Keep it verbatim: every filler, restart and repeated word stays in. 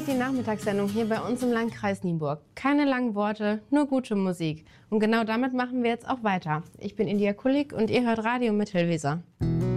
die Nachmittagssendung hier bei uns im Landkreis Nienburg. Keine langen Worte, nur gute Musik. Und genau damit machen wir jetzt auch weiter. Ich bin India Kulik und ihr hört Radio Mittelweser.